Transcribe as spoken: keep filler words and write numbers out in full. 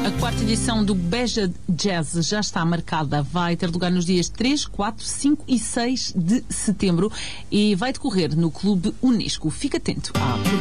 A quarta edição do Beja Jazz já está marcada. Vai ter lugar nos dias três, quatro, cinco e seis de setembro e vai decorrer no Clube Unesco. Fica atento à